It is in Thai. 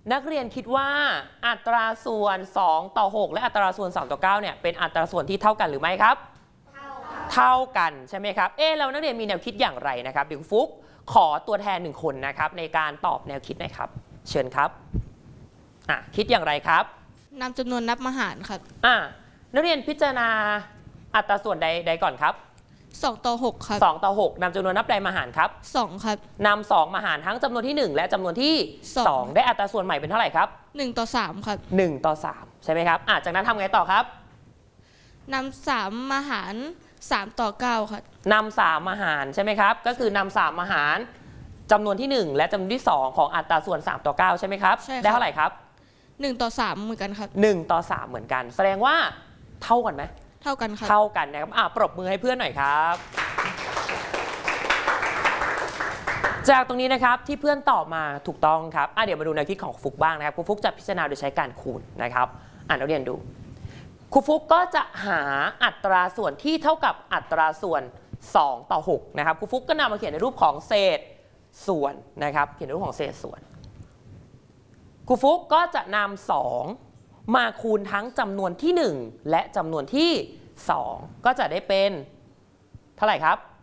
นักเรียนคิดว่าอัตราส่วน2:6และอัตราส่วน2:9เนี่ยเป็นอัตราส่วนที่เท่ากันหรือไม่ครับเท่ากันใช่ไหมครับแล้วนักเรียนมีแนวคิดอย่างไรนะครับเดี๋ยวฟุกขอตัวแทน1คนนะครับในการตอบแนวคิดหน่อยครับเชิญครับคิดอย่างไรครับนำจำนวนนับมาหารครับนักเรียนพิจารณาอัตราส่วนใดก่อนครับ 2:6ครับ 2:6นำจำนวนนับใดมาหารครับ 2ครับนำ2มาหารทั้งจำนวนที่1และจำนวนที่2ได้อัตราส่วนใหม่เป็นเท่าไหร่ครับ 1:3ครับ 1:3ใช่ไหมครับจากนั้นทำไงต่อครับนำ3มาหาร3:9ครับนำ3มาหารใช่ไหมครับก็คือนำ3มาหารจำนวนที่1และจำนวนที่2ของอัตราส่วน3:9ใช่ไหมครับได้เท่าไหร่ครับ 1:3เหมือนกันครับ 1:3เหมือนกันแสดงว่าเท่ากันไหมเท่ากันครับเท่ากันนะครับปรบมือให้เพื่อนหน่อยครับจากตรงนี้นะครับที่เพื่อนตอบมาถูกต้องครับเดี๋ยวมาดูแนวคิดของครูฟุกบ้างนะครับครูฟุกจะพิจารณาโดยใช้การคูณนะครับนักเรียนดูครูฟุกก็จะหาอัตราส่วนที่เท่ากับอัตราส่วน2:6นะครับครูฟุกก็นำมาเขียนในรูปของเศษส่วนนะครับเขียนในรูปของเศษส่วนครูฟุกก็จะนำ2มาคูณทั้งจำนวนที่1และจำนวนที่2ก็จะได้เป็นเท่าไหร่ครับ